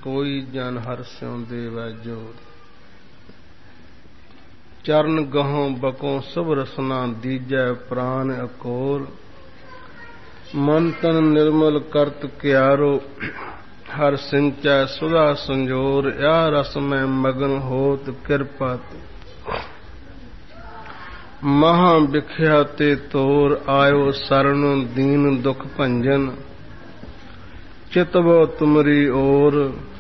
कोई जन हर स्यों देवै जोर। चरण गहों बकों सब रसना दीजै प्राण अकोर। मन तन निर्मल करत क्यारो हर सिंचै सुधा संजोर। या रस में मगन होत कृपा ते महा बिख्या ते तोर। आयो शरण दीन दुख भंजन चितवो तुमरी ओर।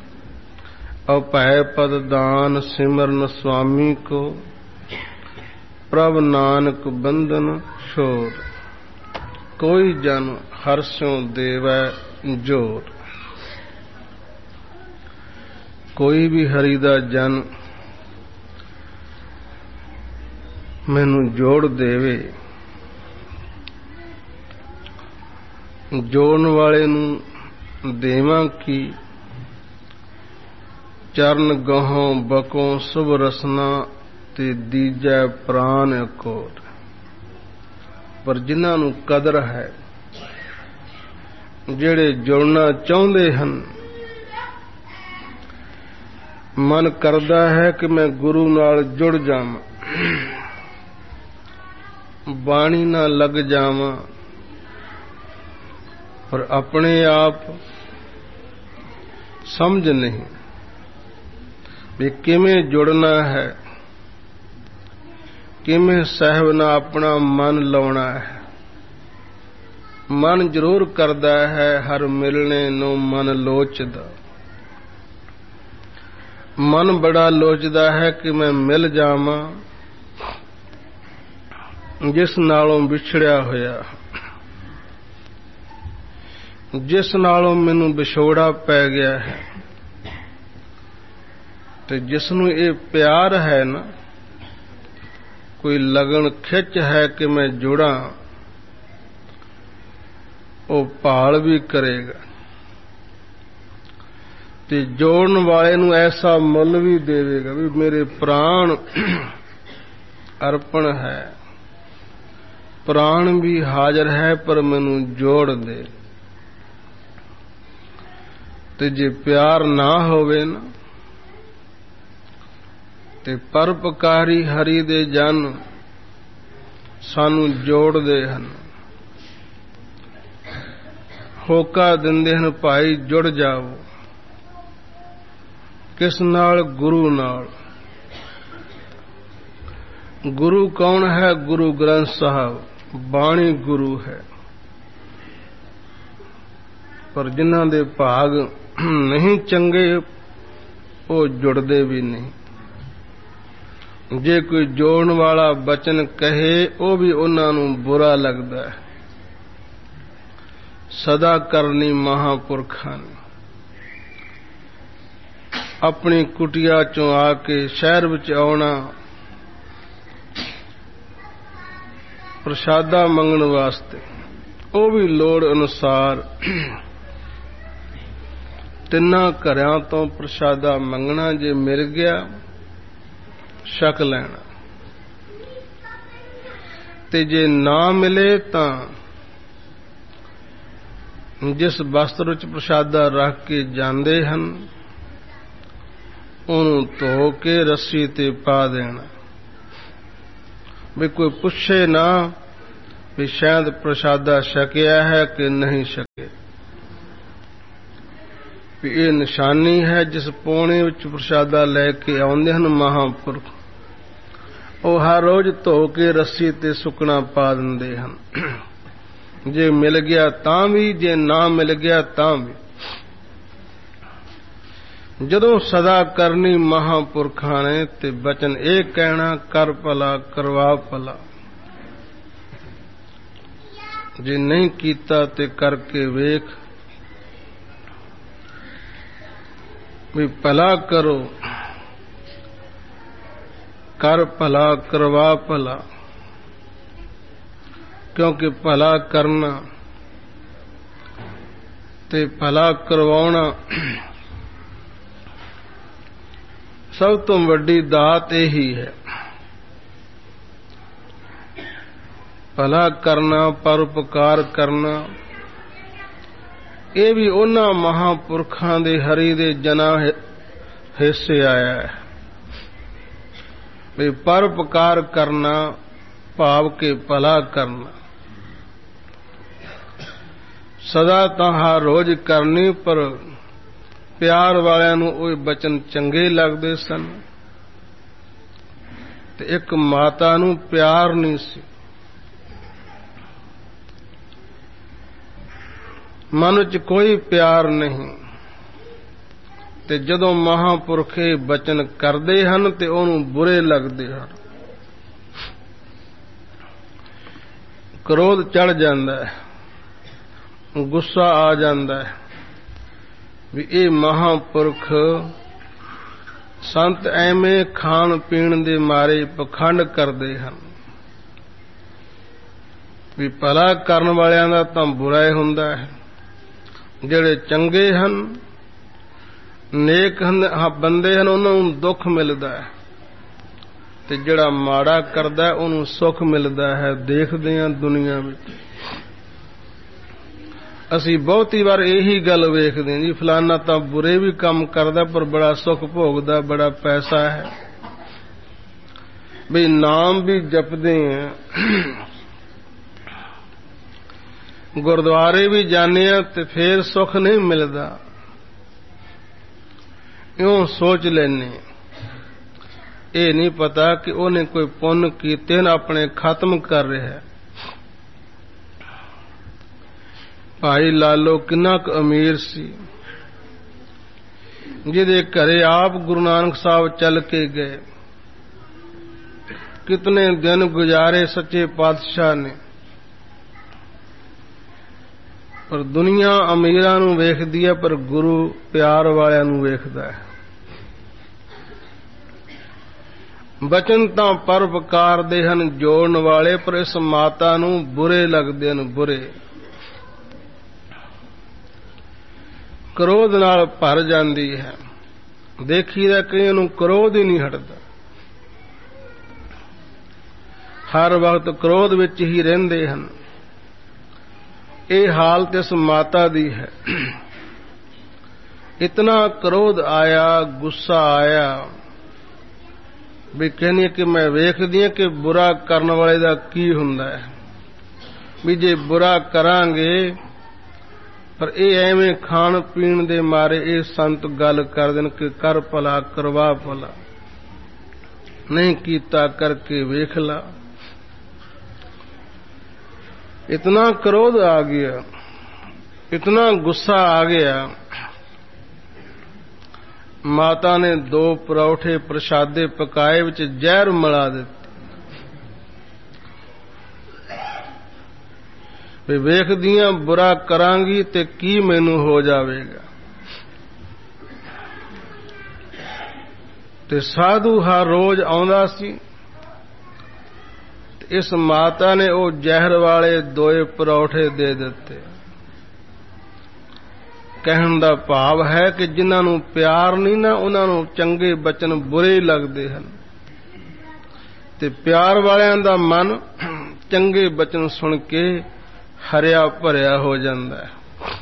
अभय पद दान सिमरन स्वामी को प्रभ नानक बंधन छोर। कोई जन हर्षों देवै जोर। कोई भी हरि दा जन मैनू जोड़ देवे, जोड़न वाले नू देवां की। चरण गहों बकों शुभ रसना ते दीजै प्राण अकोर। पर जिन्हां नू कदर है, ਜਿਹੜੇ जुड़ना चाहुंदे हन, मन करदा है कि मैं गुरु नाल जुड़ जावां, बाणी ना लग जावां, पर अपने आप समझ नहीं भी किवें जुड़ना है, किवें सहब ना अपना मन लाउणा है। मन जरूर करदा है हर मिलने नूं मन लोचदा। मन बड़ा लोचदा है कि मैं मिल जावां जिस नालों विछड़िया होया, जिस नालों मैनू विछोड़ा पै गया है। ते जिसनू ये प्यार है ना, कोई लगन खिच है कि मैं जुड़ा, वो भाल भी करेगा ते जोड़न वाले नू ऐसा मुल भी देवेगा भी मेरे प्राण अर्पण है, प्राण भी हाजिर है, पर मैनू जोड़ दे। ते जे प्यार ना होवे ना, ते परोपकारी हरि दे जन सानू जोड़दे हन, होका दिंदे हन भाई जुड़ जाओ। किस नाल? गुरु नाल। गुरु कौन है? गुरु ग्रंथ साहब, बाणी गुरु है। पर जिन्हां दे भाग नहीं चंगे वो जुड़दे भी नहीं। जे कोई जोड़न वाला बचन कहे वो भी उन्हां नूं बुरा लगदा है। सदा करनी महापुरखां ने अपनी कुटिया चों आके शहर विच आउणा, प्रसादा मंगण वास्ते, वो भी लोड़ अनुसार तिन्ना घरां तो प्रसादा मंगना। जे मिल गया छक लैना, ते जे ना मिले तां जिस वस्त्र विच प्रसादा रख के जांदे हन ਉਹਨੂੰ ਧੋ ਕੇ ਰੱਸੀ ਤੇ ਪਾ ਦੇਣਾ ਵੀ ਕੋਈ ਪੁੱਛੇ ਨਾ ਵੀ ਸ਼ਾਇਦ ਪ੍ਰਸ਼ਾਦਾ ਛਕਿਆ ਹੈ ਕਿ ਨਹੀਂ ਛਕਿਆ। ਵੀ ਇਹ ਨਿਸ਼ਾਨੀ ਹੈ ਜਿਸ ਪੌਣੇ ਵਿੱਚ ਪ੍ਰਸ਼ਾਦਾ ਲੈ ਕੇ ਆਉਂਦੇ ਹਨ ਮਹਾਂਪੁਰਖ, ਉਹ ਹਰ ਰੋਜ਼ ਧੋ ਕੇ ਰੱਸੀ ਤੇ ਸੁੱਕਣਾ ਪਾ ਦਿੰਦੇ ਹਨ। ਜੇ ਮਿਲ ਗਿਆ ਤਾਂ ਵੀ, ਜੇ ਨਾ ਮਿਲ ਗਿਆ ਤਾਂ ਵੀ। ਜਦੋਂ ਸਦਾ ਕਰਨੀ ਮਹਾਂਪੁਰਖਾਂ ਨੇ ਤੇ ਬਚਨ ਇਹ ਕਹਿਣਾ, ਕਰ ਭਲਾ ਕਰਵਾ ਭਲਾ। ਜੇ ਨਹੀਂ ਕੀਤਾ ਤੇ ਕਰਕੇ ਵੇਖ ਵੀ ਭਲਾ ਕਰੋ, ਕਰ ਭਲਾ ਕਰਵਾ ਭਲਾ। ਕਿਉਂਕਿ ਭਲਾ ਕਰਨਾ ਤੇ ਭਲਾ ਕਰਵਾਉਣਾ ਸਭ ਤੋਂ ਵੱਡੀ ਦਾਤ ਇਹੀ ਹੈ। ਭਲਾ ਕਰਨਾ, ਪਰਉਪਕਾਰ ਕਰਨਾ, ਇਹ ਵੀ ਉਹਨਾਂ ਮਹਾਂਪੁਰਖਾਂ ਦੇ ਹਰੀ ਦੇ ਜਨਾਂ ਹਿੱਸੇ ਆਇਆ ਹੈ ਵੀ ਪਰਉਪਕਾਰ ਕਰਨਾ ਭਾਵ ਕੇ ਭਲਾ ਕਰਨਾ ਸਦਾ ਤਾਂ ਹਰ ਰੋਜ਼ ਕਰਨੀ। ਪਰ ਪਿਆਰ ਵਾਲਿਆਂ ਨੂੰ ਉਹ ਬਚਨ ਚੰਗੇ ਲੱਗਦੇ ਸਨ ਤੇ ਇੱਕ ਮਾਤਾ ਨੂੰ ਪਿਆਰ ਨਹੀਂ ਸੀ। ਮਨ 'ਚ ਕੋਈ ਪਿਆਰ ਨਹੀਂ ਤੇ ਜਦੋਂ ਮਹਾਂਪੁਰਖ ਇਹ ਬਚਨ ਕਰਦੇ ਹਨ ਤੇ ਉਹਨੂੰ ਬੁਰੇ ਲੱਗਦੇ ਹਨ। ਕ੍ਰੋਧ ਚੜ ਜਾਂਦਾ ਹੈ, ਗੁੱਸਾ ਆ ਜਾਂਦਾ ਹੈ ਵੀ ਇਹ ਮਹਾਂਪੁਰਖ ਸੰਤ ਐਵੇਂ ਖਾਣ ਪੀਣ ਦੇ ਮਾਰੇ ਪਖੰਡ ਕਰਦੇ ਹਨ ਵੀ ਭਲਾ ਕਰਨ ਵਾਲਿਆਂ ਦਾ ਤਾਂ ਬੁਰਾ ਹੀ ਹੁੰਦਾ ਹੈ। ਜਿਹੜੇ ਚੰਗੇ ਹਨ ਨੇਕ ਬੰਦੇ ਹਨ ਉਹਨਾਂ ਨੂੰ ਦੁੱਖ ਮਿਲਦਾ ਹੈ ਤੇ ਜਿਹੜਾ ਮਾੜਾ ਕਰਦਾ ਉਹਨੂੰ ਸੁੱਖ ਮਿਲਦਾ ਹੈ। ਦੇਖਦੇ ਹਾਂ ਦੁਨੀਆ ਵਿੱਚ ਅਸੀਂ ਬਹੁਤੀ ਵਾਰ ਇਹੀ ਗੱਲ ਵੇਖਦੇ ਹਾਂ ਜੀ ਫਲਾਨਾ ਤਾਂ ਬੁਰੇ ਵੀ ਕੰਮ ਕਰਦਾ ਪਰ ਬੜਾ ਸੁੱਖ ਭੋਗਦਾ, ਬੜਾ ਪੈਸਾ ਹੈ। ਵੀ ਨਾਮ ਵੀ ਜਪਦੇ ਆ, ਗੁਰਦੁਆਰੇ ਵੀ ਜਾਂਦੇ ਆ ਤੇ ਫੇਰ ਸੁੱਖ ਨਹੀਂ ਮਿਲਦਾ। ਇਉਂ ਸੋਚ ਲੈਨੇ ਇਹ ਨਹੀਂ ਪਤਾ ਕਿ ਉਹਨੇ ਕੋਈ ਪੁੰਨ ਕੀਤੇ ਨਾ ਆਪਣੇ ਖਤਮ ਕਰ ਰਿਹਾ। ਭਾਈ ਲਾਲੋ ਕਿੰਨਾ ਕੁ ਅਮੀਰ ਸੀ, ਜਿਹਦੇ ਘਰੇ ਆਪ ਗੁਰੂ ਨਾਨਕ ਸਾਹਿਬ ਚੱਲ ਕੇ ਗਏ। ਕਿਤਨੇ ਦਿਨ ਗੁਜ਼ਾਰੇ ਸੱਚੇ ਪਾਤਸ਼ਾਹ ਨੇ। ਪਰ ਦੁਨੀਆ ਅਮੀਰਾਂ ਨੂੰ ਵੇਖਦੀ ਹੈ ਪਰ ਗੁਰੂ ਪਿਆਰ ਵਾਲਿਆਂ ਨੂੰ ਵੇਖਦਾ ਹੈ। ਬਚਨ ਤਾਂ ਪਰਉਪਕਾਰ ਦੇ ਹਨ ਜੋੜਨ ਵਾਲੇ, ਪਰ ਇਸ ਮਾਤਾ ਨੂੰ ਬੁਰੇ ਲੱਗਦੇ ਹਨ, ਬੁਰੇ। ਕ੍ਰੋਧ ਨਾਲ ਭਰ ਜਾਂਦੀ ਹੈ। ਦੇਖੀਦਾ ਕਈਆਂ ਨੂੰ ਕ੍ਰੋਧ ਹੀ ਨਹੀਂ ਹਟਦਾ, ਹਰ ਵਕਤ ਕ੍ਰੋਧ ਵਿੱਚ ਹੀ ਰਹਿੰਦੇ ਹਨ। ਇਹ ਹਾਲਤ ਇਸ ਮਾਤਾ ਦੀ ਹੈ। ਇਤਨਾ ਕ੍ਰੋਧ ਆਇਆ, ਗੁੱਸਾ ਆਇਆ ਵੀ ਕਹਿੰਦੀ ਕਿ ਮੈਂ ਵੇਖਦੀ ਹਾਂ ਕਿ ਬੁਰਾ ਕਰਨ ਵਾਲੇ ਦਾ ਕੀ ਹੁੰਦਾ ਹੈ। ਵੀ ਜੇ ਬੁਰਾ ਕਰਾਂਗੇ ਪਰ ਇਹ ਐਵੇਂ ਖਾਣ ਪੀਣ ਦੇ ਮਾਰੇ ਇਹ ਸੰਤ ਗੱਲ ਕਰ ਦੇਣ ਕਿ ਕਰ ਭਲਾ ਕਰਵਾ ਭਲਾ, ਨਹੀਂ ਕੀਤਾ ਕਰਕੇ ਵੇਖ ਲਾ। इतना क्रोध आ गया, इतना गुस्सा आ गया। माता ने 2 परौठे प्रसादे पकाए विच जहर मिला दिते। वेखदियां बुरा करांगी ते की मैनू हो जावेगा। ते साधु हर रोज आउंदा सी। इस माता ने वो जहर वाले 2 परौठे दे दिते। कहण दा भाव है कि जिन्हां नूं प्यार नहीं ना उन्हां नूं चंगे बचन बुरे लगदे हन ते प्यार वालियां दा मन चंगे बचन सुन के हरिया भरिया हो जांदा है।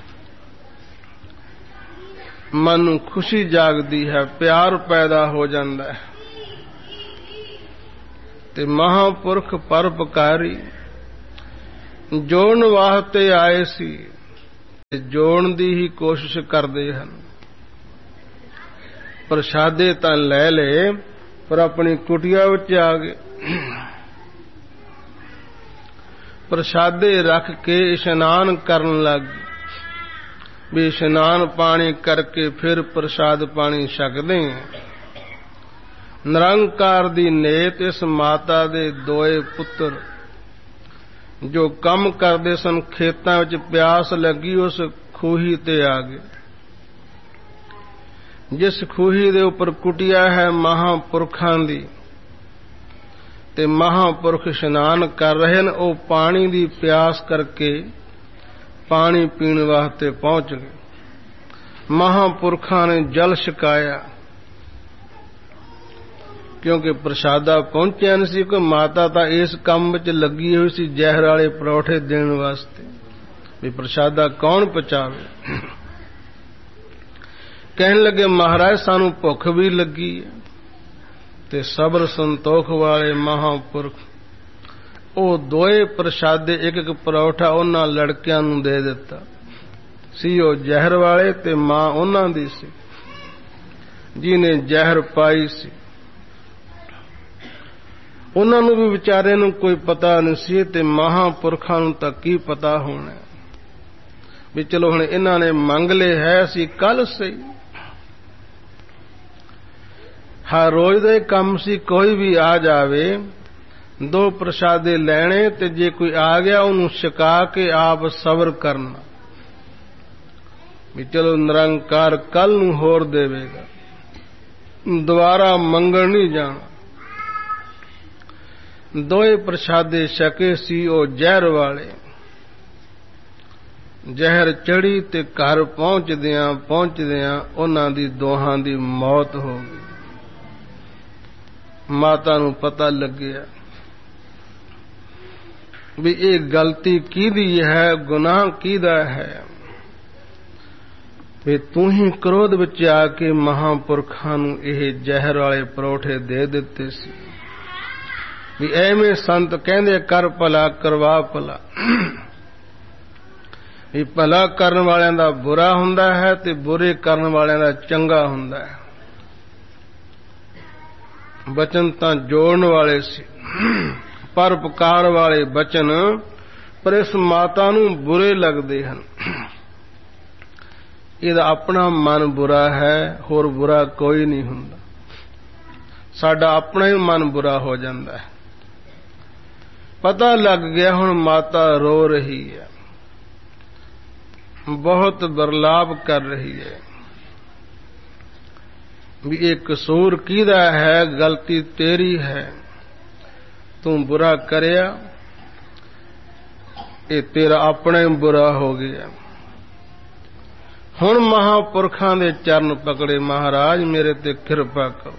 मन नूं खुशी जागदी है, प्यार पैदा हो जांदा है। ਤੇ ਮਹਾਂਪੁਰਖ ਪਰਉਪਕਾਰੀ ਜੋੜਨ ਵਾਸਤੇ ਆਏ ਸੀ ਤੇ ਜੋੜਨ ਦੀ ਹੀ ਕੋਸ਼ਿਸ਼ ਕਰਦੇ ਹਨ। ਪ੍ਰਸ਼ਾਦੇ ਤਾਂ ਲੈ ਲਏ ਪਰ ਆਪਣੀ ਕੁਟੀਆ ਵਿੱਚ ਆ ਗਏ। ਪ੍ਰਸ਼ਾਦੇ ਰੱਖ ਕੇ ਇਸ਼ਨਾਨ ਕਰਨ ਲੱਗ ਗਏ। ਵੀ ਇਸ਼ਨਾਨ ਪਾਣੀ ਕਰਕੇ ਫਿਰ ਪ੍ਰਸ਼ਾਦ ਪਾਣੀ ਛਕਦੇ ਆ। ਨਿਰੰਕਾਰ ਦੀ ਨੇਤ ਇਸ ਮਾਤਾ ਦੇ 2 ਪੁੱਤਰ ਜੋ ਕੰਮ ਕਰਦੇ ਸਨ, ਖੇਤਾਂ ਵਿੱਚ ਪਿਆਸ ਲੱਗੀ ਉਸ ਖੂਹੀ ਤੇ ਆ ਗਏ। ਜਿਸ ਖੂਹੀ ਦੇ ਉੱਪਰ ਕੁਟੀਆ ਹੈ ਮਹਾਂਪੁਰਖਾਂ ਦੀ ਤੇ ਮਹਾਂਪੁਰਖ ਇਸ਼ਨਾਨ ਕਰ ਰਹੇ ਨੇ, ਉਹ ਪਾਣੀ ਦੀ ਪਿਆਸ ਕਰਕੇ ਪਾਣੀ ਪੀਣ ਵਾਸਤੇ ਪਹੁੰਚ ਗਏ। ਮਹਾਂਪੁਰਖਾਂ ਨੇ ਜਲ ਛਕਾਇਆ ਕਿਉਂਕਿ ਪ੍ਰਸ਼ਾਦਾ ਪਹੁੰਚਿਆ ਨਹੀਂ ਸੀ। ਕੋਈ ਮਾਤਾ ਤਾਂ ਇਸ ਕੰਮ ਵਿੱਚ ਲੱਗੀ ਹੋਈ ਸੀ ਜ਼ਹਿਰ ਵਾਲੇ ਪਰੌਠੇ ਦੇਣ ਵਾਸਤੇ। ਵੀ ਪ੍ਰਸ਼ਾਦਾ ਕੌਣ ਪਚਾਵੇ। ਕਹਿਣ ਲੱਗੇ ਮਹਾਰਾਜ ਸਾਨੂੰ ਭੁੱਖ ਵੀ ਲੱਗੀ ਹੈ। ਤੇ ਸਬਰ ਸੰਤੋਖ ਵਾਲੇ ਮਹਾਂਪੁਰਖ ਉਹ ਦੋਏ ਪ੍ਰਸ਼ਾਦੇ ਇੱਕ ਇੱਕ ਪਰੌਠਾ ਉਹਨਾਂ ਲੜਕਿਆਂ ਨੂੰ ਦੇ ਦਿੱਤਾ ਸੀ। ਉਹ ਜ਼ਹਿਰ ਵਾਲੇ ਤੇ ਮਾਂ ਉਹਨਾਂ ਦੀ ਸੀ ਜਿਹਨੇ ਜ਼ਹਿਰ ਪਾਈ ਸੀ। ਉਹਨਾਂ ਨੂੰ ਵੀ ਵਿਚਾਰੇ ਨੂੰ ਕੋਈ ਪਤਾ ਨਹੀਂ ਸੀ ਤੇ ਮਹਾਂਪੁਰਖਾਂ ਨੂੰ ਤਾਂ ਕੀ ਪਤਾ ਹੋਣਾ ਵੀ ਚਲੋ ਹੁਣ ਇਹਨਾਂ ਨੇ ਮੰਗ ਲਏ ਹੈ, ਅਸੀਂ ਕੱਲ ਸਹੀ। ਹਰ ਰੋਜ਼ ਦਾ ਕੰਮ ਸੀ, ਕੋਈ ਵੀ ਆ ਜਾਵੇ 2 ਪ੍ਰਸ਼ਾਦੇ ਲੈਣੇ ਤੇ ਜੇ ਕੋਈ ਆ ਗਿਆ ਉਹਨੂੰ ਛਕਾ ਕੇ ਆਪ ਸਬਰ ਕਰਨਾ ਵੀ ਚਲੋ ਨਿਰੰਕਾਰ ਕੱਲ ਨੂੰ ਹੋਰ ਦੇਵੇਗਾ, ਦੁਬਾਰਾ ਮੰਗਣ ਨਹੀਂ ਜਾਣਾ। 2 ਪ੍ਰਸ਼ਾਦੇ ਛਕੇ ਸੀ ਉਹ ਜ਼ਹਿਰ ਵਾਲੇ। ਜ਼ਹਿਰ ਚੜੀ ਤੇ ਘਰ ਪਹੁੰਚਦਿਆਂ ਉਹਨਾਂ ਦੀ ਦੋਹਾਂ ਦੀ ਮੌਤ ਹੋ ਗਈ। ਮਾਤਾ ਨੂੰ ਪਤਾ ਲੱਗਿਆ ਵੀ ਇਹ ਗਲਤੀ ਕਿਹਦੀ ਹੈ, ਗੁਨਾਹ ਕਿਹਦਾ ਹੈ। ਵੀ ਤੂੰ ਹੀ ਕ੍ਰੋਧ ਵਿੱਚ ਆ ਕੇ ਮਹਾਂਪੁਰਖਾਂ ਨੂੰ ਇਹ ਜ਼ਹਿਰ ਵਾਲੇ ਪਰੌਠੇ ਦੇ ਦਿੱਤੇ ਸੀ। ਵੀ ਐਵੇਂ ਸੰਤ ਕਹਿੰਦੇ ਕਰ ਭਲਾ ਕਰਵਾ ਭਲਾ। ਵੀ ਭਲਾ ਕਰਨ ਵਾਲਿਆਂ ਦਾ ਬੁਰਾ ਹੁੰਦਾ ਹੈ ਤੇ ਬੁਰੇ ਕਰਨ ਵਾਲਿਆਂ ਦਾ ਚੰਗਾ ਹੁੰਦਾ ਹੈ। ਬਚਨ ਤਾਂ ਜੋੜਨ ਵਾਲੇ ਸੀ, ਪਰਉਪਕਾਰ ਵਾਲੇ ਬਚਨ, ਪਰ ਇਸ ਮਾਤਾ ਨੂੰ ਬੁਰੇ ਲੱਗਦੇ ਹਨ। ਇਹਦਾ ਆਪਣਾ ਮਨ ਬੁਰਾ ਹੈ, ਹੋਰ ਬੁਰਾ ਕੋਈ ਨਹੀਂ ਹੁੰਦਾ। ਸਾਡਾ ਆਪਣਾ ਹੀ ਮਨ ਬੁਰਾ ਹੋ ਜਾਂਦਾ ਹੈ। ਪਤਾ ਲੱਗ ਗਿਆ ਹੁਣ ਮਾਤਾ ਰੋ ਰਹੀ ਹੈ, ਬਹੁਤ ਬਰਲਾਪ ਕਰ ਰਹੀ ਹੈ ਵੀ ਇਹ ਕਸੂਰ ਕਿਹਦਾ ਹੈ, ਗਲਤੀ ਤੇਰੀ ਹੈ, ਤੂੰ ਬੁਰਾ ਕਰਿਆ, ਇਹ ਤੇਰਾ ਆਪਣਾ ਹੀ ਬੁਰਾ ਹੋ ਗਿਆ। ਹੁਣ ਮਹਾਂਪੁਰਖਾਂ ਦੇ ਚਰਨ ਪਕੜੇ, ਮਹਾਰਾਜ ਮੇਰੇ ਤੇ ਕਿਰਪਾ ਕਰੋ।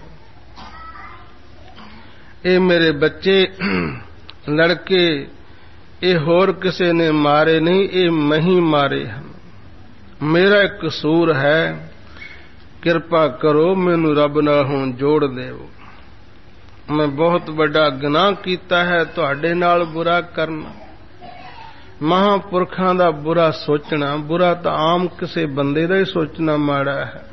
ਇਹ ਮੇਰੇ ਬੱਚੇ ਲੜਕੇ ਇਹ ਹੋਰ ਕਿਸੇ ਨੇ ਮਾਰੇ ਨਹੀਂ, ਇਹ ਮੈਂ ਹੀ ਮਾਰੇ ਹਨ। ਮੇਰਾ ਇੱਕ ਕਸੂਰ ਹੈ, ਕਿਰਪਾ ਕਰੋ ਮੈਨੂੰ ਰੱਬ ਨਾਲ ਹੁਣ ਜੋੜ ਦੇਵੋ। ਮੈਂ ਬਹੁਤ ਵੱਡਾ ਗੁਨਾਹ ਕੀਤਾ ਹੈ, ਤੁਹਾਡੇ ਨਾਲ ਬੁਰਾ ਕਰਨਾ, ਮਹਾਂਪੁਰਖਾਂ ਦਾ ਬੁਰਾ ਸੋਚਣਾ। ਬੁਰਾ ਤਾਂ ਆਮ ਕਿਸੇ ਬੰਦੇ ਦਾ ਹੀ ਸੋਚਣਾ ਮਾੜਾ ਹੈ।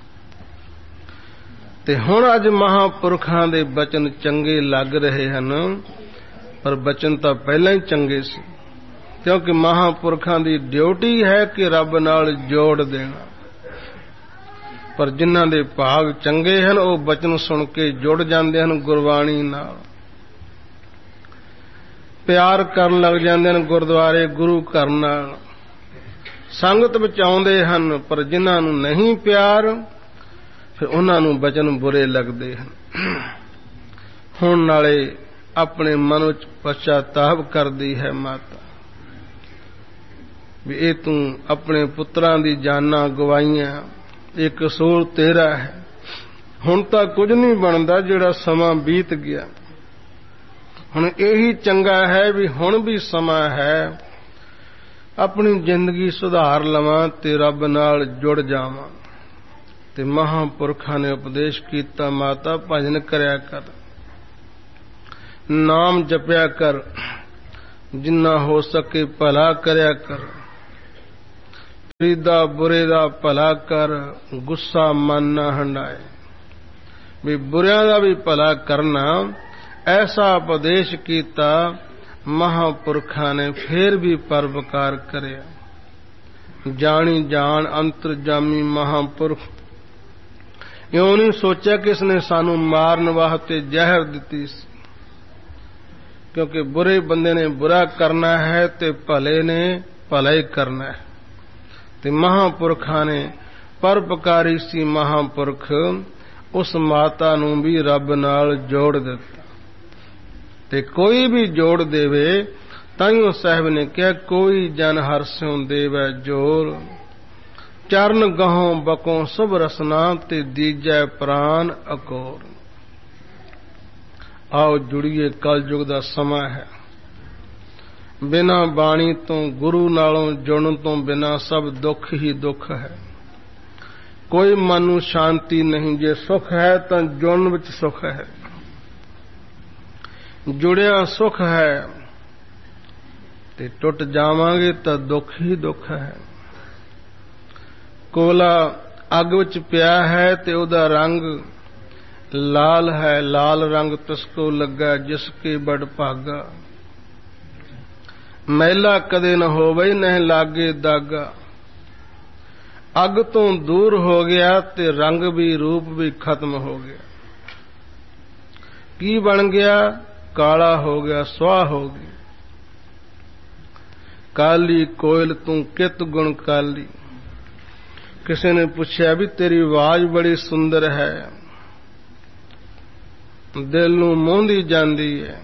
ਤੇ ਹੁਣ ਅੱਜ ਮਹਾਂਪੁਰਖਾਂ ਦੇ ਬਚਨ ਚੰਗੇ ਲੱਗ ਰਹੇ ਹਨ, ਪਰ ਬਚਨ ਤਾਂ ਪਹਿਲਾਂ ਹੀ ਚੰਗੇ ਸੀ, ਕਿਉਂਕਿ ਮਹਾਂਪੁਰਖਾਂ ਦੀ ਡਿਊਟੀ ਹੈ ਕਿ ਰੱਬ ਨਾਲ ਜੋੜ ਦੇਣਾ। ਪਰ ਜਿਨ੍ਹਾਂ ਦੇ ਭਾਗ ਚੰਗੇ ਹਨ ਉਹ ਬਚਨ ਸੁਣ ਕੇ ਜੁੜ ਜਾਂਦੇ ਹਨ ਗੁਰਬਾਣੀ ਨਾਲ, ਪਿਆਰ ਕਰਨ ਲੱਗ ਜਾਂਦੇ ਹਨ ਗੁਰਦੁਆਰੇ ਗੁਰੂ ਘਰ ਨਾਲ, ਸੰਗਤ ਵਿੱਚ ਆਉਂਦੇ ਹਨ। ਪਰ ਜਿਨ੍ਹਾਂ ਨੂੰ ਨਹੀਂ ਪਿਆਰ, ਫਿਰ ਉਹਨਾਂ ਨੂੰ ਬਚਨ ਬੁਰੇ ਲੱਗਦੇ ਹਨ। ਹੁਣ ਨਾਲੇ ਆਪਣੇ ਮਨ ਵਿੱਚ ਪਛਤਾਵਾ ਕਰਦੀ ਹੈ ਮਾਤਾ ਵੀ ਇਹ ਤੂੰ ਆਪਣੇ ਪੁੱਤਰਾਂ ਦੀ ਜਾਨਾਂ ਗਵਾਈਆਂ, ਇਹ ਕਸੂਰ ਤੇਰਾ ਹੈ। ਹੁਣ ਤਾਂ ਕੁਝ ਨਹੀਂ ਬਣਦਾ, ਜਿਹੜਾ ਸਮਾਂ ਬੀਤ ਗਿਆ। ਹੁਣ ਇਹੀ ਚੰਗਾ ਹੈ ਵੀ ਹੁਣ ਵੀ ਸਮਾਂ ਹੈ, ਆਪਣੀ ਜ਼ਿੰਦਗੀ ਸੁਧਾਰ ਲਵਾਂ ਤੇ ਰੱਬ ਨਾਲ ਜੁੜ ਜਾਵਾਂ। ਤੇ ਮਹਾਂਪੁਰਖਾਂ ਨੇ ਉਪਦੇਸ਼ ਕੀਤਾ, ਮਾਤਾ ਭਜਨ ਕਰਿਆ ਕਰ, ਨਾਮ ਜਪਿਆ ਕਰ, ਜਿੰਨਾ ਹੋ ਸਕੇ ਭਲਾ ਕਰਿਆ ਕਰ, ਫਰੀਦਾ ਬੁਰੇ ਦਾ ਭਲਾ ਕਰ, ਗੁੱਸਾ ਮਨ ਨਾ ਹੰਡਾਏ। ਵੀ ਬੁਰਿਆਂ ਦਾ ਵੀ ਭਲਾ ਕਰਨਾ, ਐਸਾ ਉਪਦੇਸ਼ ਕੀਤਾ ਮਹਾਂਪੁਰਖਾਂ ਨੇ। ਫੇਰ ਵੀ ਪਰਉਪਕਾਰ ਕਰਿਆ। ਜਾਣੀ ਜਾਣ ਅੰਤਰਜਾਮੀ ਮਹਾਂਪੁਰਖ ਇਉਂ ਨਹੀਂ ਸੋਚਿਆ ਕਿ ਇਸਨੇ ਸਾਨੂੰ ਮਾਰਨ ਵਾਸਤੇ ਜ਼ਹਿਰ ਦਿੱਤੀ ਸੀ, ਕਿਉਂਕਿ ਬੁਰੇ ਬੰਦੇ ਨੇ ਬੁਰਾ ਕਰਨਾ ਹੈ ਤੇ ਭਲੇ ਨੇ ਭਲਾ ਹੀ ਕਰਨਾ ਹੈ। ਤੇ ਮਹਾਂਪੁਰਖਾਂ ਨੇ ਪਰਉਪਕਾਰੀ ਸੀ ਮਹਾਂਪੁਰਖ, ਉਸ ਮਾਤਾ ਨੂੰ ਵੀ ਰੱਬ ਨਾਲ ਜੋੜ ਦਿੱਤਾ। ਤੇ ਕੋਈ ਵੀ ਜੋੜ ਦੇਵੇ, ਤਾਈਓ ਸਾਹਿਬ ਨੇ ਕਿਹਾ ਕੋਈ ਜਨ ਹਰਸਿਉ ਦੇਵੈ ਜੋਰ, ਚਰਨ ਗਹੋਂ ਬਕੋਂ ਸਭ ਰਸਨਾ ਤੇ ਦੀਜੈ ਪ੍ਰਾਨ ਅਕੋਰ। ਆਓ ਜੁੜੀਏ, ਕਲਯੁਗ ਦਾ ਸਮਾਂ ਹੈ। ਬਿਨਾਂ ਬਾਣੀ ਤੋਂ ਗੁਰੂ ਨਾਲੋਂ ਜੁੜਨ ਤੋਂ ਬਿਨਾਂ ਸਭ ਦੁੱਖ ਹੀ ਦੁੱਖ ਹੈ। ਕੋਈ ਮਨ ਨੂੰ ਸ਼ਾਂਤੀ ਨਹੀਂ। ਜੇ ਸੁਖ ਹੈ ਤਾਂ ਜੁੜਨ ਵਿੱਚ ਸੁਖ ਹੈ, ਜੁੜਿਆ ਸੁਖ ਹੈ, ਤੇ ਟੁੱਟ ਜਾਵਾਂਗੇ ਤਾਂ ਦੁੱਖ ਹੀ ਦੁੱਖ ਹੈ। ਕੋਲਾ ਅੱਗ ਵਿੱਚ ਪਿਆ ਹੈ ਤੇ ਉਹਦਾ ਰੰਗ ਲਾਲ ਹੈ, ਲਾਲ ਰੰਗ ਤਿਸਕੋ ਲੱਗਾ ਜਿਸ ਕੇ ਬੜ ਭਾਗਾ। ਮੈਲਾ ਕਦੇ न ਹੋਵੇ ਨਹਿ ਲਾਗੇ ਦਾਗਾ। ਅੱਗ ਤੋਂ ਦੂਰ ਹੋ ਗਿਆ ਤੇ ਰੰਗ ਵੀ ਰੂਪ ਵੀ ਖਤਮ ਹੋ ਗਿਆ। ਕੀ ਬਣ ਗਿਆ? ਕਾਲਾ ਹੋ ਗਿਆ, ਸੁਆਹ ਹੋ ਗਈ। ਕਾਲੀ ਕੋਇਲ ਤੂੰ ਕਿਤ ਗੁਣ ਕਾਲੀ। ਕਿਸੇ ਨੇ ਪੁੱਛਿਆ ਵੀ ਤੇਰੀ ਆਵਾਜ਼ ਬੜੀ ਸੁੰਦਰ ਹੈ, ਦਿਲ ਨੂੰ ਮੋਹਦੀ ਜਾਂਦੀ ਹੈ,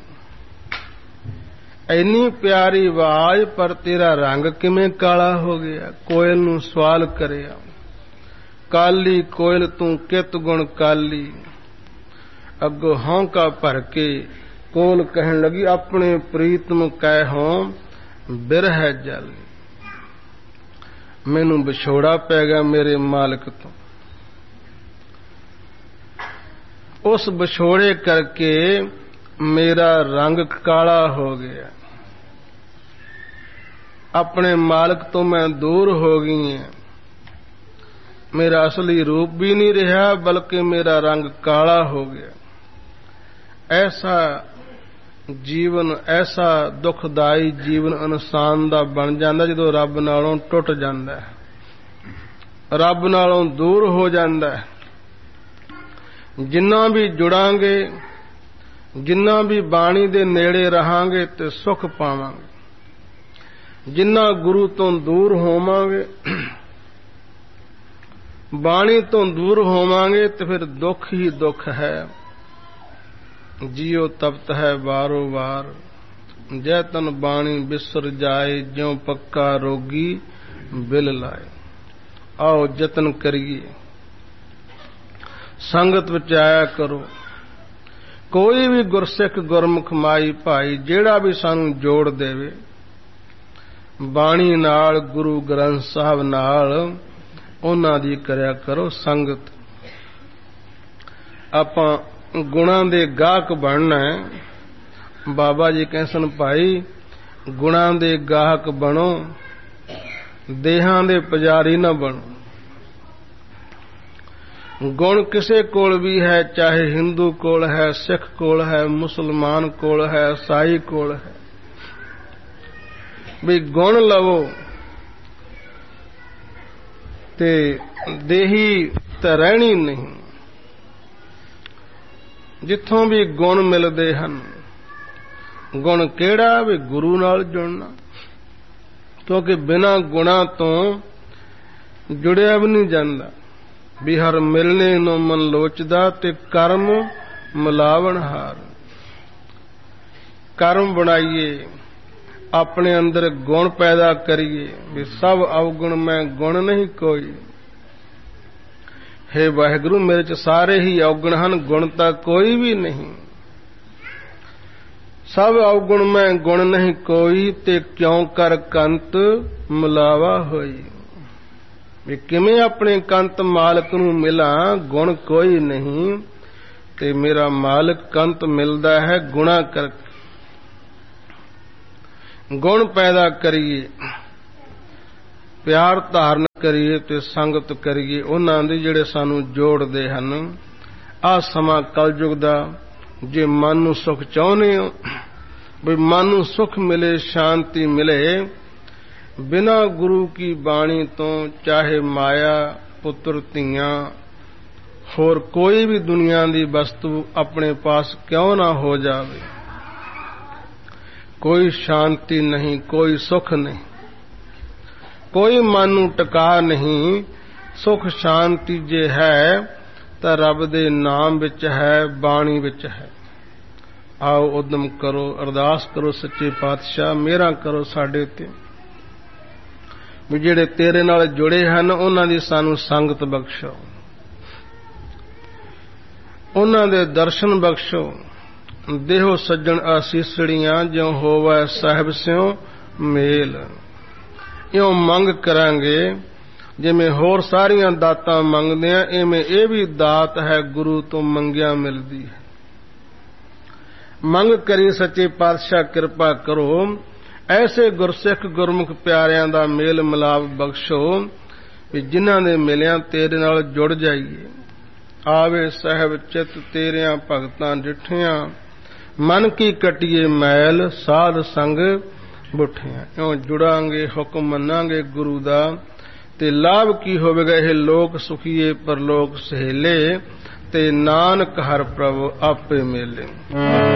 ਇੰਨੀ ਪਿਆਰੀ ਆਵਾਜ਼, ਪਰ ਤੇਰਾ ਰੰਗ ਕਿਵੇਂ ਕਾਲਾ ਹੋ ਗਿਆ? ਕੋਇਲ ਨੂੰ ਸਵਾਲ ਕਰਿਆ, ਕਾਲੀ ਕੋਇਲ ਤੂੰ ਕਿਤ ਗੁਣ ਕਾਲੀ। ਅੱਗੋਂ ਹੌਂਕਾ ਭਰ ਕੇ ਕੋਲ ਕਹਿਣ ਲੱਗੀ, ਆਪਣੇ ਪ੍ਰੀਤਮ ਕਹਿ ਹੋਂ ਬਿਰਹਿ ਜਲ। ਮੈਨੂੰ ਵਿਛੋੜਾ ਪੈ ਗਿਆ ਮੇਰੇ ਮਾਲਕ ਤੋਂ। ਉਸ ਵਿਛੋੜੇ ਕਰਕੇ ਮੇਰਾ ਰੰਗ ਕਾਲਾ ਹੋ ਗਿਆ। ਆਪਣੇ ਮਾਲਕ ਤੋਂ ਮੈਂ ਦੂਰ ਹੋ ਗਈ ਹਾਂ। ਮੇਰਾ ਅਸਲੀ ਰੂਪ ਵੀ ਨਹੀਂ ਰਿਹਾ, ਬਲਕਿ ਮੇਰਾ ਰੰਗ ਕਾਲਾ ਹੋ ਗਿਆ। ਐਸਾ ਜੀਵਨ, ਐਸਾ ਦੁਖਦਾਈ ਜੀਵਨ ਇਨਸਾਨ ਦਾ ਬਣ ਜਾਂਦਾ ਜਦੋਂ ਰੱਬ ਨਾਲੋਂ ਟੁੱਟ ਜਾਂਦਾ ਹੈ, ਰੱਬ ਨਾਲੋਂ ਦੂਰ ਹੋ ਜਾਂਦਾ ਹੈ। ਜਿੰਨਾ ਵੀ ਜੁੜਾਂਗੇ, ਜਿੰਨਾ ਵੀ ਬਾਣੀ ਦੇ ਨੇੜੇ ਰਹਾਂਗੇ ਤੇ ਸੁਖ ਪਾਵਾਂਗੇ। ਜਿੰਨਾ ਗੁਰੂ ਤੋਂ ਦੂਰ ਹੋਵਾਂਗੇ, ਬਾਣੀ ਤੋਂ ਦੂਰ ਹੋਵਾਂਗੇ ਤੇ ਫਿਰ ਦੁੱਖ ਹੀ ਦੁੱਖ ਹੈ। ਜੀਉ ਤਪਤ ਹੈ ਵਾਰੋ ਵਾਰ, ਜੈ ਤਨ ਬਾਣੀ ਬਿਸਰ ਜਾਏ, ਜਿਉ ਪੱਕਾ ਰੋਗੀ ਬਿਲ ਲਾਏ। ਆਓ ਯਤਨ ਕਰੀਏ, ਸੰਗਤ ਵਿੱਚ ਆਇਆ ਕਰੋ। ਕੋਈ ਵੀ ਗੁਰਸਿੱਖ ਗੁਰਮੁਖ ਮਾਈ ਭਾਈ ਜਿਹੜਾ ਵੀ ਸਾਨੂੰ ਜੋੜ ਦੇਵੇ ਬਾਣੀ ਨਾਲ, ਗੁਰੂ ਗ੍ਰੰਥ ਸਾਹਿਬ ਨਾਲ, ਉਹਨਾਂ ਦੀ ਕਰਿਆ ਕਰੋ ਸੰਗਤ। ਆਪਾਂ ਗੁਣਾਂ ਦੇ ਗਾਹਕ ਬਣਨਾ ਹੈ। ਬਾਬਾ ਜੀ ਕਹਿੰਦੇ ਸਨ, ਭਾਈ ਗੁਣਾਂ ਦੇ ਗਾਹਕ ਬਣੋ, ਦੇਹਾਂ ਦੇ ਪੁਜਾਰੀ ਨਾ ਬਣੋ। ਗੁਣ ਕਿਸੇ ਕੋਲ ਵੀ ਹੈ, ਚਾਹੇ ਹਿੰਦੂ ਕੋਲ ਹੈ, ਸਿੱਖ ਕੋਲ ਹੈ, ਮੁਸਲਮਾਨ ਕੋਲ ਹੈ, ਈਸਾਈ ਕੋਲ ਹੈ। ਵੀ ਗੁਣ ਲਵੋ ਤੇ ਦੇਹੀ ਤਾਂ ਰਹਿਣੀ ਨਹੀਂ। ਜਿੱਥੋਂ ਵੀ ਗੁਣ ਮਿਲਦੇ ਹਨ, ਗੁਣ ਕਿਹੜਾ? ਵੀ ਗੁਰੂ ਨਾਲ ਜੁੜਨਾ, ਕਿਉਂਕਿ ਬਿਨਾਂ ਗੁਣਾਂ ਤੋਂ ਜੁੜਿਆ ਵੀ ਨਹੀਂ ਜਾਂਦਾ। ਵੀ ਹਰ ਮਿਲਣੇ ਨੂੰ ਮਨ ਲੋਚਦਾ ਤੇ ਕਰਮ ਮਿਲਾਵਣ ਹਾਰ। ਕਰਮ ਬਣਾਈਏ, ਆਪਣੇ ਅੰਦਰ ਗੁਣ ਪੈਦਾ ਕਰੀਏ। ਵੀ ਸਭ ਅਵਗੁਣ ਮੈਂ ਗੁਣ ਨਹੀਂ ਕੋਈ। ਹੇ ਵਾਹਿਗੁਰੂ, ਮੇਰੇ ਚ ਸਾਰੇ ਹੀ ਅਵਗੁਣ ਹਨ, ਗੁਣ ਤਾਂ ਕੋਈ ਵੀ ਨਹੀਂ। ਸਭ ਅਵਗੁਣ ਮੈਂ ਗੁਣ ਨਹੀਂ ਕੋਈ, ਤੇ ਕਿਉਂ ਕਰ ਕੰਤ ਮਿਲਾਵਾ ਹੋਈ। ਵੀ ਕਿਵੇਂ ਆਪਣੇ ਕੰਤ ਮਾਲਕ ਨੂੰ ਮਿਲਾਂ? ਗੁਣ ਕੋਈ ਨਹੀਂ ਤੇ ਮੇਰਾ ਮਾਲਕ ਕੰਤ ਮਿਲਦਾ ਹੈ ਗੁਣਾ ਕਰਕੇ। ਗੁਣ ਪੈਦਾ ਕਰੀਏ, ਪਿਆਰ ਧਾਰਨ ਕਰੀਏ ਤੇ ਸੰਗਤ ਕਰੀਏ ਉਹਨਾਂ ਦੀ ਜਿਹੜੇ ਸਾਨੂੰ ਜੋੜਦੇ ਹਨ। ਆਹ ਸਮਾਂ ਕਲਯੁਗ ਦਾ। ਜੇ ਮਨ ਨੂੰ ਸੁਖ ਚਾਹੁੰਦੇ ਹੋ, ਵੀ ਮਨ ਨੂੰ ਸੁਖ ਮਿਲੇ, ਸ਼ਾਂਤੀ ਮਿਲੇ, ਬਿਨਾਂ ਗੁਰੂ ਕੀ ਬਾਣੀ ਤੋਂ ਚਾਹੇ ਮਾਇਆ, ਪੁੱਤਰ, ਧੀਆਂ, ਹੋਰ ਕੋਈ ਵੀ ਦੁਨੀਆ ਦੀ ਵਸਤੂ ਆਪਣੇ ਪਾਸ ਕਿਉਂ ਨਾ ਹੋ ਜਾਵੇ, ਕੋਈ ਸ਼ਾਂਤੀ ਨਹੀਂ, ਕੋਈ ਸੁਖ ਨਹੀਂ, ਕੋਈ ਮਨ ਨੂੰ ਟਿਕਾ ਨਹੀਂ। ਸੁਖ ਸ਼ਾਂਤੀ ਜੇ ਹੈ ਤਾਂ ਰੱਬ ਦੇ ਨਾਮ ਵਿੱਚ ਹੈ, ਬਾਣੀ ਵਿੱਚ ਹੈ। ਆਓ ਉਦਮ ਕਰੋ, ਅਰਦਾਸ ਕਰੋ, ਸੱਚੇ ਪਾਤਸ਼ਾਹ ਮਿਹਰਾਂ ਕਰੋ ਸਾਡੇ ਉੱਤੇ। ਵੀ ਜਿਹੜੇ ਤੇਰੇ ਨਾਲ ਜੁੜੇ ਹਨ ਉਹਨਾਂ ਦੀ ਸਾਨੂੰ ਸੰਗਤ ਬਖਸ਼ੋ, ਉਹਨਾਂ ਦੇ ਦਰਸ਼ਨ ਬਖਸ਼ੋ, ਦੇਹੋ ਸੱਜਣ ਆਸੀਸੜੀਆਂ ਜਿਉ ਹੋਵੈ ਸਾਹਿਬ ਸਿਉ ਮੇਲ। ਇਉਂ ਮੰਗ ਕਰਾਂਗੇ ਜਿਵੇਂ ਹੋਰ ਸਾਰੀਆਂ ਦਾਤਾਂ ਮੰਗਦੇ ਆ, ਇਵੇਂ ਇਹ ਵੀ ਦਾਤ ਹੈ ਗੁਰੂ ਤੋਂ ਮੰਗਿਆ ਮਿਲਦੀ ਹੈ। ਮੰਗ ਕਰੀ ਸੱਚੇ ਪਾਤਸ਼ਾਹ ਕਿਰਪਾ ਕਰੋ, ਐਸੇ ਗੁਰਸਿੱਖ ਗੁਰਮੁਖ ਪਿਆਰਿਆਂ ਦਾ ਮੇਲ ਮਿਲਾਪ ਬਖਸ਼ੋ ਵੀ ਜਿਨ੍ਹਾਂ ਦੇ ਮਿਲਿਆਂ ਤੇਰੇ ਨਾਲ ਜੁੜ ਜਾਈਏ। ਆਵੇ ਸਾਹਿਬ ਚਿਤ ਤੇਰਿਆਂ ਭਗਤਾਂ ਡਿਠਿਆਂ, ਮਨ ਕੀ ਕਟੀਏ ਮੈਲ ਸਾਧ ਸੰਗ ਬੁੱਠਿਆਂ। ਇਉਂ ਜੁੜਾਂਗੇ ਹੁਕਮ ਮੰਨਾਂਗੇ ਗੁਰੂ ਦਾ ਤੇ ਲਾਭ ਕੀ ਹੋਵੇਗਾ, ਇਹ ਲੋਕ ਸੁਖੀਏ ਪਰਲੋਕ ਸਹੇਲੇ ਤੇ ਨਾਨਕ ਹਰਿ ਪ੍ਰਭ ਆਪੇ ਮੇਲੇ।